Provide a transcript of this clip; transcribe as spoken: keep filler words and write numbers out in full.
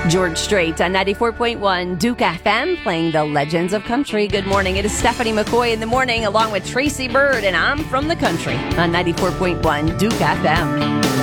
George Strait on ninety-four point one Duke F M playing the Legends of Country. Good morning. It is Stephanie McCoy in the morning along with Tracy Bird, and I'm from the country on ninety-four point one Duke F M.